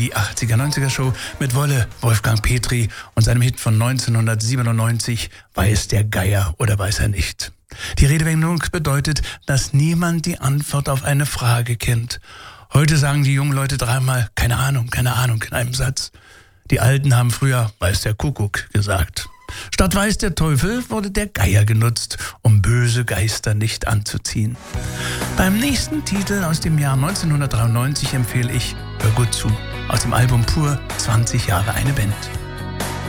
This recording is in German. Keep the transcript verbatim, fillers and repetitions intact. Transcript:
die achtziger-neunziger-Show mit Wolle, Wolfgang Petri und seinem Hit von neunzehnhundertsiebenundneunzig, Weiß der Geier oder weiß er nicht. Die Redewendung bedeutet, dass niemand die Antwort auf eine Frage kennt. Heute sagen die jungen Leute dreimal, keine Ahnung, keine Ahnung in einem Satz. Die Alten haben früher, weiß der Kuckuck gesagt. Statt weiß der Teufel wurde der Geier genutzt, um böse Geister nicht anzuziehen. Beim nächsten Titel aus dem Jahr neunzehnhundertdreiundneunzig empfehle ich Hör gut zu, aus dem Album Pur, zwanzig Jahre eine Band.